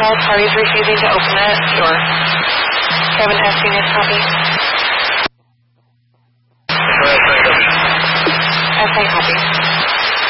both parties refusing to open it, or Kevin S. Unit copy? SA copy.